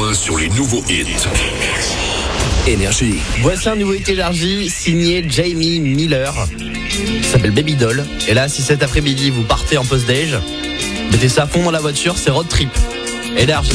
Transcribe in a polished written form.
numéro 1 sur les nouveaux hits. Énergie. Voici un nouveau hit énergie signé Jamie Miller. Ça s'appelle Baby Doll. Et là, si cet après-midi vous partez en post-déj, mettez ça à fond dans la voiture, c'est road trip. Énergie.